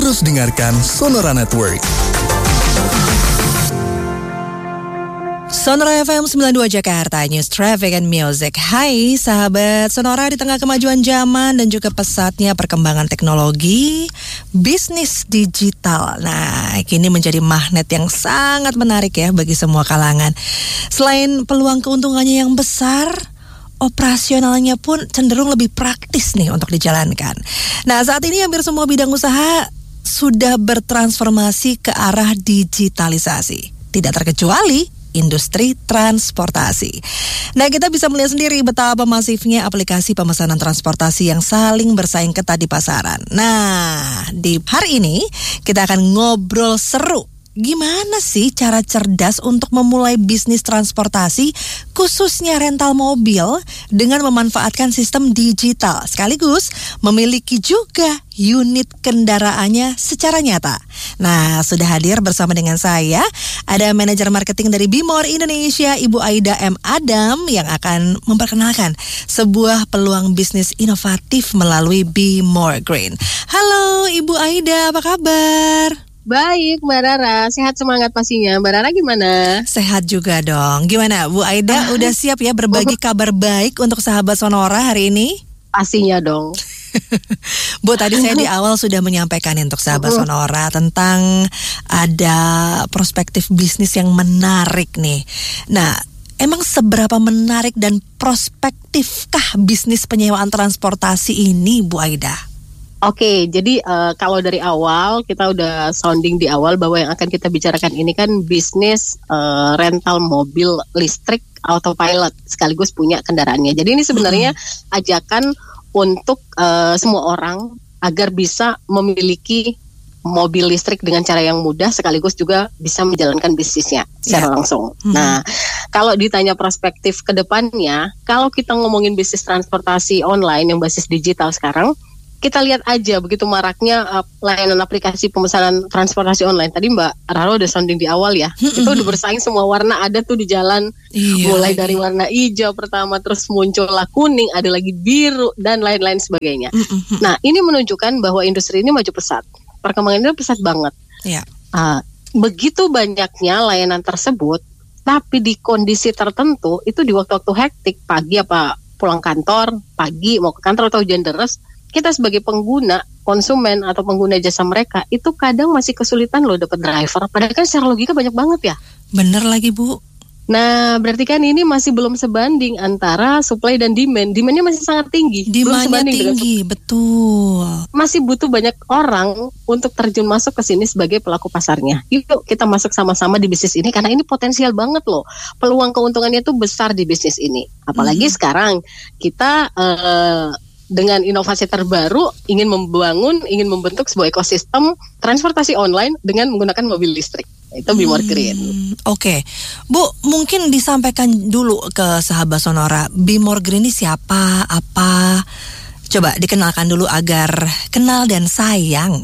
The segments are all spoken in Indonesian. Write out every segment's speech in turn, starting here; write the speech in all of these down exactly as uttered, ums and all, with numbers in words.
Terus dengarkan Sonora Network. Sonora F M sembilan puluh dua Jakarta, News, Traffic and Music. Hai sahabat Sonora, di tengah kemajuan zaman dan juga pesatnya perkembangan teknologi, bisnis digital, nah kini menjadi magnet yang sangat menarik ya bagi semua kalangan. Selain peluang keuntungannya yang besar, operasionalnya pun cenderung lebih praktis nih untuk dijalankan. Nah, saat ini hampir semua bidang usaha sudah bertransformasi ke arah digitalisasi. Tidak terkecuali industri transportasi. Nah, kita bisa melihat sendiri betapa masifnya aplikasi pemesanan transportasi yang saling bersaing ketat di pasaran. Nah, di hari ini kita akan ngobrol seru. Gimana sih cara cerdas untuk memulai bisnis transportasi, khususnya rental mobil, dengan memanfaatkan sistem digital, sekaligus memiliki juga unit kendaraannya secara nyata. Nah, sudah hadir bersama dengan saya, ada manajer marketing dari Bimor Indonesia, Ibu Aida M. Adam, yang akan memperkenalkan sebuah peluang bisnis inovatif melalui Bimor Green. Halo Ibu Aida, apa kabar? Baik, Mbak Rara. Sehat semangat pastinya. Mbak Rara gimana? Sehat juga dong. Gimana Bu Aida, udah siap ya berbagi kabar baik untuk sahabat Sonora hari ini? Pastinya dong. Bu, tadi saya di awal sudah menyampaikan untuk sahabat Sonora tentang ada perspektif bisnis yang menarik nih. Nah, emang seberapa menarik dan prospektifkah bisnis penyewaan transportasi ini, Bu Aida? Oke, jadi uh, kalau dari awal kita udah sounding di awal bahwa yang akan kita bicarakan ini kan bisnis uh, rental mobil listrik autopilot sekaligus punya kendaraannya. Jadi ini sebenarnya hmm. ajakan untuk uh, semua orang agar bisa memiliki mobil listrik dengan cara yang mudah sekaligus juga bisa menjalankan bisnisnya secara yeah. langsung. Hmm. Nah, kalau ditanya perspektif ke depannya, kalau kita ngomongin bisnis transportasi online yang basis digital sekarang, kita lihat aja begitu maraknya uh, layanan aplikasi pemesanan transportasi online. Tadi Mbak Raro udah sounding di awal ya. Itu udah bersaing, semua warna ada tuh di jalan. Iya, mulai iya. dari warna hijau pertama, terus muncullah kuning, ada lagi biru dan lain-lain sebagainya. Mm-hmm. Nah, ini menunjukkan bahwa industri ini maju pesat. Perkembangannya pesat banget. Iya. Uh, begitu banyaknya layanan tersebut, tapi di kondisi tertentu itu di waktu-waktu hektik, pagi apa pulang kantor, pagi mau ke kantor atau hujan deras, kita sebagai pengguna, konsumen atau pengguna jasa mereka itu kadang masih kesulitan loh dapat driver. Padahal kan secara logika banyak banget ya. Bener lagi Bu. Nah, berarti kan ini masih belum sebanding antara supply dan demand. Demandnya masih sangat tinggi. Demandnya tinggi, dengan... betul. Masih butuh banyak orang untuk terjun masuk ke sini sebagai pelaku pasarnya. Yuk kita masuk sama-sama di bisnis ini karena ini potensial banget loh. Peluang keuntungannya tuh besar di bisnis ini. Apalagi hmm. sekarang kita... Uh, dengan inovasi terbaru ingin membangun, ingin membentuk sebuah ekosistem transportasi online dengan menggunakan mobil listrik. Itu Bimor Green. Hmm, Oke, okay. Bu, mungkin disampaikan dulu ke sahabat Sonora, Bimor Green ini siapa, apa? Coba dikenalkan dulu agar kenal dan sayang.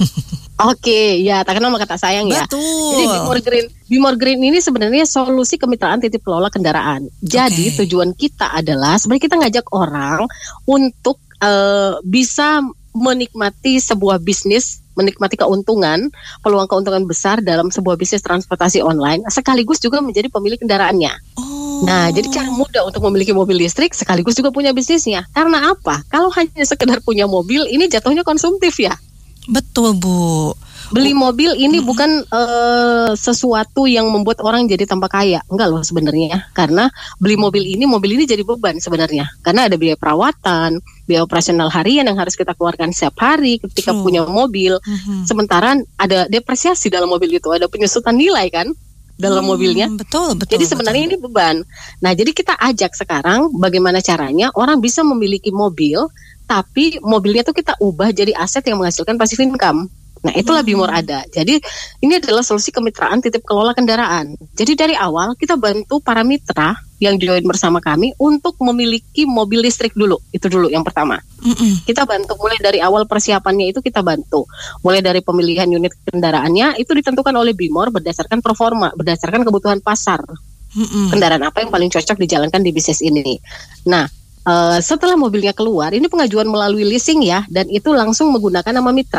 Oke, ya tak kenal maka tak sayang ya. Betul. Jadi Bimor Green, Bimor Green ini sebenarnya solusi kemitraan titip kelola kendaraan. Jadi okay. tujuan kita adalah sebenarnya kita ngajak orang untuk uh, bisa menikmati sebuah bisnis, menikmati keuntungan, peluang keuntungan besar dalam sebuah bisnis transportasi online, sekaligus juga menjadi pemilik kendaraannya. Oh. Nah, jadi cara mudah untuk memiliki mobil listrik sekaligus juga punya bisnisnya. Karena apa? Kalau hanya sekedar punya mobil, ini jatuhnya konsumtif ya. Betul Bu. Beli mobil ini hmm. bukan uh, sesuatu yang membuat orang jadi tambah kaya. Enggak loh sebenarnya. Karena beli mobil ini, mobil ini jadi beban sebenarnya. Karena ada biaya perawatan, biaya operasional harian yang harus kita keluarkan setiap hari ketika True. punya mobil. Hmm. Sementara ada depresiasi dalam mobil itu, ada penyusutan nilai kan dalam hmm, mobilnya. Betul, betul. Jadi sebenarnya betul. ini beban. Nah, jadi kita ajak sekarang bagaimana caranya orang bisa memiliki mobil, tapi mobilnya tuh kita ubah jadi aset yang menghasilkan passive income. Nah, itulah hmm. Bimor ada. Jadi ini adalah solusi kemitraan titip kelola kendaraan. Jadi dari awal kita bantu para mitra yang join bersama kami untuk memiliki mobil listrik dulu. Itu dulu yang pertama. Mm-mm. Kita bantu mulai dari awal persiapannya itu kita bantu. Mulai dari pemilihan unit kendaraannya itu ditentukan oleh Bimor berdasarkan performa, berdasarkan kebutuhan pasar. Mm-mm. Kendaraan apa yang paling cocok dijalankan di bisnis ini. Nah, Uh, setelah mobilnya keluar, ini pengajuan melalui leasing ya, dan itu langsung menggunakan nama mitra.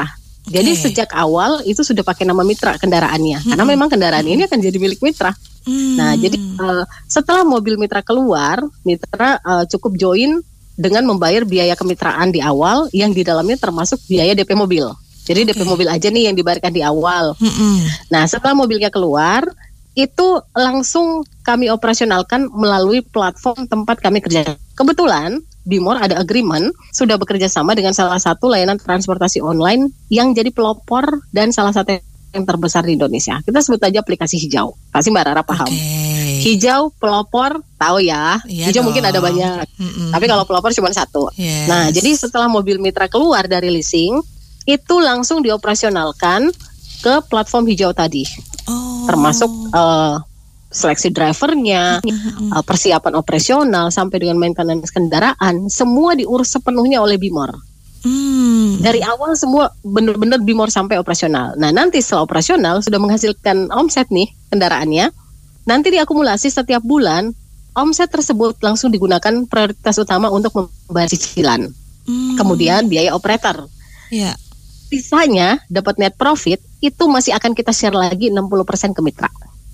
Jadi sejak awal itu sudah pakai nama mitra kendaraannya, hmm. karena memang kendaraan ini akan jadi milik mitra. Hmm. Nah, jadi uh, setelah mobil mitra keluar, mitra uh, cukup join dengan membayar biaya kemitraan di awal, yang di dalamnya termasuk biaya D P mobil. Jadi okay. D P mobil aja nih yang dibayarkan di awal. Hmm. Nah, setelah mobilnya keluar, itu langsung kami operasionalkan melalui platform tempat kami kerja. Kebetulan Bimor ada agreement sudah bekerja sama dengan salah satu layanan transportasi online yang jadi pelopor dan salah satu yang terbesar di Indonesia. Kita sebut aja aplikasi Hijau. Pasti Mbak Rara paham. Okay. Hijau pelopor tahu ya. Iya Hijau dong. Mungkin ada banyak. Mm-mm. Tapi kalau pelopor cuma satu. Yes. Nah, jadi setelah mobil mitra keluar dari leasing, itu langsung dioperasionalkan ke platform Hijau tadi. Oh. Termasuk uh, seleksi drivernya, uh, persiapan operasional sampai dengan maintenance kendaraan, semua diurus sepenuhnya oleh Bimor. Hmm. Dari awal semua benar-benar Bimor sampai operasional. Nah, nanti setelah operasional sudah menghasilkan omset nih kendaraannya, nanti diakumulasi setiap bulan, omset tersebut langsung digunakan prioritas utama untuk membayar cicilan. Hmm. Kemudian biaya operator. Yeah. Sisanya dapat net profit itu masih akan kita share lagi enam puluh persen ke mitra.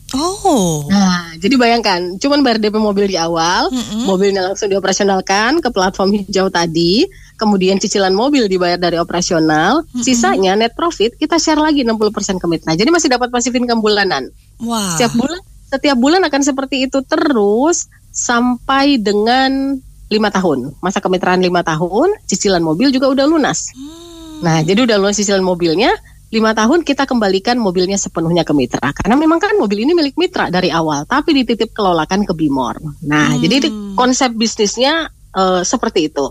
Oh. Nah, jadi bayangkan, cuman bayar D P mobil di awal, mm-hmm. mobilnya langsung dioperasionalkan ke platform Hijau tadi, kemudian cicilan mobil dibayar dari operasional, mm-hmm. sisanya net profit kita share lagi enam puluh persen ke mitra. Jadi masih dapat passive income bulanan. Wow. Setiap bulan, setiap bulan akan seperti itu terus sampai dengan lima tahun. Masa kemitraan lima tahun, cicilan mobil juga udah lunas. Hmm. Nah, jadi udah lunas cicilan mobilnya, lima tahun kita kembalikan mobilnya sepenuhnya ke mitra. Karena memang kan mobil ini milik mitra dari awal, tapi dititip kelolakan ke Bimor. Nah, hmm. jadi konsep bisnisnya uh, seperti itu.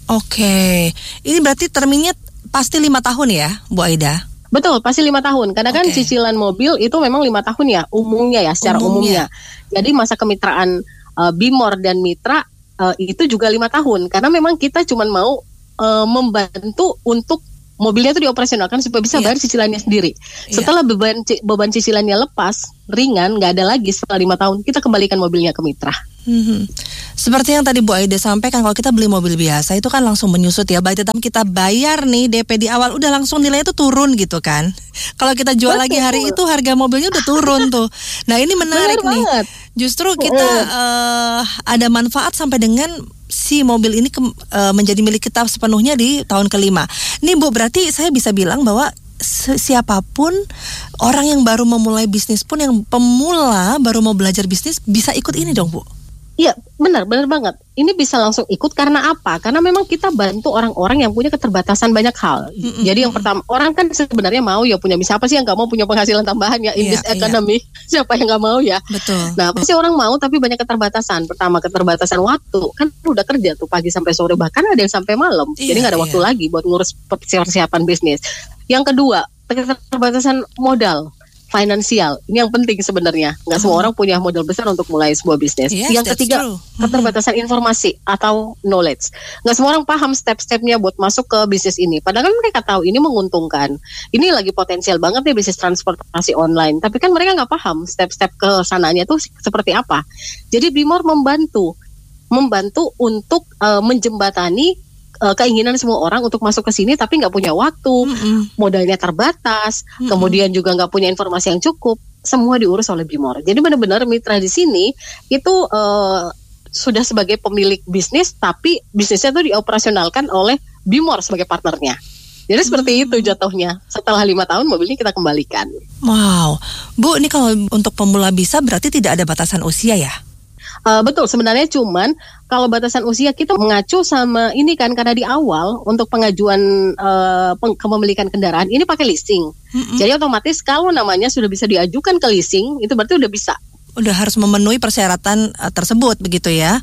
Oke, ini berarti terminnya pasti lima tahun ya, Bu Aida? Betul, pasti lima tahun. Karena okay. kan cicilan mobil itu memang lima tahun ya, umumnya ya, secara umumnya. umumnya. Jadi masa kemitraan uh, Bimor dan mitra uh, itu juga lima tahun. Karena memang kita cuma mau uh, membantu untuk mobilnya itu dioperasionalkan supaya bisa yeah. bayar cicilannya sendiri. Yeah. Setelah beban beban cicilannya lepas, ringan, nggak ada lagi setelah lima tahun, kita kembalikan mobilnya ke mitra. Hmm. Seperti yang tadi Bu Aida sampaikan, kalau kita beli mobil biasa itu kan langsung menyusut ya. Baik tetap kita bayar nih D P di awal, udah langsung nilainya itu turun gitu kan. Kalau kita jual Betul. lagi hari itu harga mobilnya udah turun tuh. Nah ini menarik nih. Banget. Justru kita uh, ada manfaat sampai dengan si mobil ini ke, uh, menjadi milik kita sepenuhnya di tahun kelima. Nih Bu, berarti saya bisa bilang bahwa siapapun orang yang baru memulai bisnis pun, yang pemula baru mau belajar bisnis, bisa ikut ini dong Bu? Iya, benar, benar banget. Ini bisa langsung ikut karena apa? Karena memang kita bantu orang-orang yang punya keterbatasan banyak hal. Mm-mm. Jadi yang pertama, orang kan sebenarnya mau ya punya, siapa sih yang nggak mau punya penghasilan tambahan ya in yeah, this economy? Yeah. Siapa yang nggak mau ya? Betul. Nah, pasti orang mau tapi banyak keterbatasan. Pertama, keterbatasan waktu. Kan udah kerja tuh pagi sampai sore, bahkan ada yang sampai malam. Yeah, jadi nggak ada waktu yeah. lagi buat ngurus persiapan bisnis. Yang kedua, keterbatasan modal. Finansial, ini yang penting sebenarnya. Nggak oh. semua orang punya modal besar untuk mulai sebuah bisnis. Yes, yang ketiga, mm-hmm. keterbatasan informasi atau knowledge. Nggak semua orang paham step-stepnya buat masuk ke bisnis ini. Padahal kan mereka tahu ini menguntungkan. Ini lagi potensial banget nih bisnis transportasi online. Tapi kan mereka nggak paham step-step ke sananya tuh seperti apa. Jadi Bimor membantu, membantu untuk uh, menjembatani Uh, keinginan semua orang untuk masuk ke sini tapi nggak punya waktu, mm-hmm. modalnya terbatas, mm-hmm. kemudian juga nggak punya informasi yang cukup, semua diurus oleh Bimor. Jadi benar-benar mitra di sini itu uh, sudah sebagai pemilik bisnis, tapi bisnisnya itu dioperasionalkan oleh Bimor sebagai partnernya. Jadi seperti hmm. itu jatuhnya. Setelah lima tahun mobilnya kita kembalikan. Wow, Bu, ini kalau untuk pemula bisa berarti tidak ada batasan usia ya? Uh, betul, sebenarnya cuman kalau batasan usia kita mengacu sama ini kan, karena di awal untuk pengajuan uh, peng- kepemilikan kendaraan ini pakai leasing. Mm-hmm. Jadi otomatis kalau namanya sudah bisa diajukan ke leasing, itu berarti udah bisa. Udah harus memenuhi persyaratan uh, tersebut begitu ya?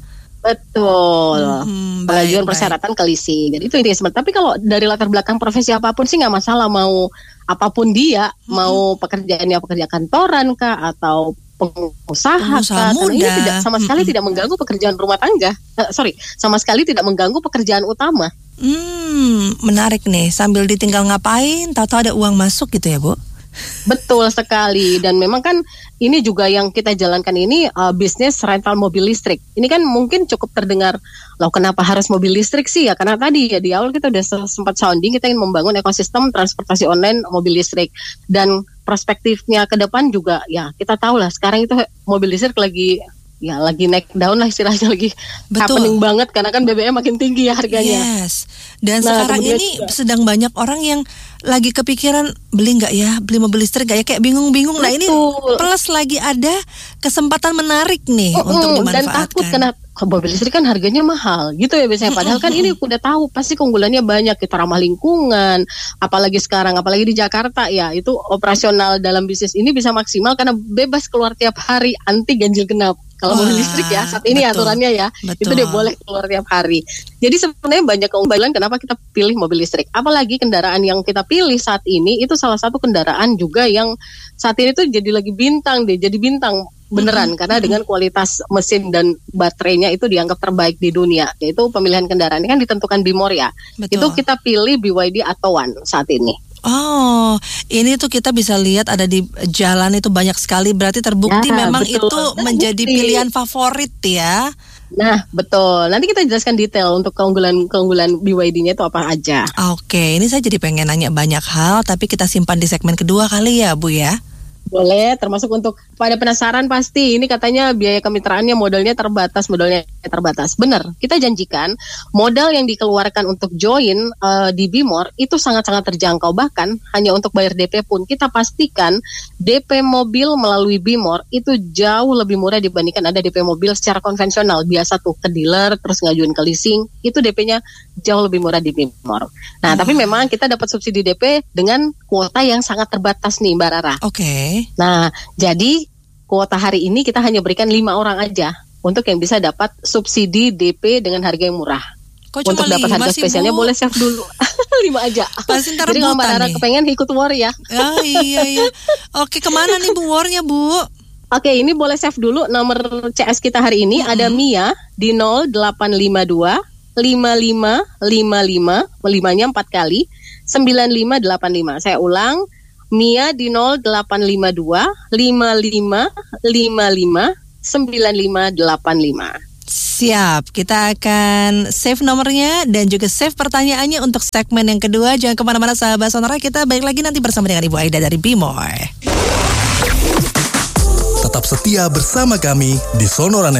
Betul, mm-hmm, pengajuan baik, persyaratan baik. ke leasing. Jadi itu intinya. Tapi kalau dari latar belakang profesi apapun sih nggak masalah, mau apapun dia, mm-hmm. mau pekerjaannya pekerjaan kantoran kah atau pengusaha, pengusaha muda. Ini tidak sama sekali mm-hmm. tidak mengganggu pekerjaan rumah tangga. Uh, sorry, sama sekali tidak mengganggu pekerjaan utama. Hmm, menarik nih. Sambil ditinggal ngapain, tahu-tahu ada uang masuk gitu ya, Bu? Betul sekali, dan memang kan ini juga yang kita jalankan ini uh, bisnis rental mobil listrik. Ini kan mungkin cukup terdengar, loh kenapa harus mobil listrik sih ya? Karena tadi ya di awal kita udah sempat sounding, kita ingin membangun ekosistem transportasi online mobil listrik, dan perspektifnya ke depan juga ya kita tahu lah sekarang itu mobil listrik lagi ya lagi naik daun lah istilahnya, lagi Betul. happening banget karena kan B B M makin tinggi ya harganya. Yes. Dan Nah, sekarang kemudian ini juga- sedang banyak orang yang lagi kepikiran beli nggak ya, beli mobil listrik nggak ya, kayak bingung-bingung. Nah ini Betul. plus lagi ada kesempatan menarik nih Mm-mm, untuk dan dimanfaatkan. takut karena oh, mobil listrik kan harganya mahal gitu ya biasanya. Padahal kan ini udah tahu pasti keunggulannya banyak, kita ramah lingkungan. Apalagi sekarang, apalagi di Jakarta ya, itu operasional dalam bisnis ini bisa maksimal karena bebas keluar tiap hari, anti ganjil genap. Kalau Wah, mobil listrik ya saat ini betul, aturannya ya, betul. itu dia boleh keluar tiap hari. Jadi sebenarnya banyak keunggulan kenapa kita pilih mobil listrik. Apalagi kendaraan yang kita pilih saat ini itu salah satu kendaraan juga yang saat ini tuh jadi lagi bintang deh, jadi bintang beneran Mm-hmm. karena dengan kualitas mesin dan baterainya itu dianggap terbaik di dunia. Yaitu pemilihan kendaraan ini kan ditentukan Bimor ya. Betul. Itu kita pilih B Y D atau One saat ini. Oh, ini tuh kita bisa lihat ada di jalan itu banyak sekali. Berarti terbukti Ya, memang betul. itu menjadi Terbukti. pilihan favorit ya. Nah, betul. Nanti kita jelaskan detail untuk keunggulan-keunggulan B Y D-nya itu apa aja. Oke, ini saya jadi pengen nanya banyak hal, tapi kita simpan di segmen kedua kali ya, Bu ya. Boleh, termasuk untuk pada penasaran pasti ini katanya biaya kemitraannya modalnya terbatas, modalnya terbatas. Benar, kita janjikan modal yang dikeluarkan untuk join uh, di Bimor itu sangat-sangat terjangkau. Bahkan hanya untuk bayar D P pun kita pastikan D P mobil melalui Bimor itu jauh lebih murah dibandingkan ada D P mobil secara konvensional. Biasa tuh ke dealer terus ngajuin ke leasing, itu D P-nya jauh lebih murah di Bimor. Nah, Hmm. tapi memang kita dapat subsidi D P dengan kuota yang sangat terbatas nih Mbak Rara. Oke. Nah, jadi kuota hari ini kita hanya berikan lima orang aja untuk yang bisa dapat subsidi D P dengan harga yang murah. Kok cuma Untuk dapat lima harga sih, spesialnya Bu? boleh save dulu. lima aja. Pasti ntar Jadi kalau Mbak rebutan Rara nih. kepengen ikut war ya. Oh iya iya. Oke, kemana nih Bu warnya, Bu? Oke, ini boleh save dulu nomor C S kita hari ini. Ada Mia di nol delapan lima dua lima lima lima lima, limanya empat kali, sembilan lima delapan lima. Saya ulang, Mia di nol delapan lima dua lima lima lima lima sembilan lima delapan lima. Siap, kita akan save nomornya dan juga save pertanyaannya untuk segmen yang kedua. Jangan kemana-mana sahabat Sonora, kita balik lagi nanti bersama dengan Ibu Aida dari Bimor. Tetap setia bersama kami di Sonora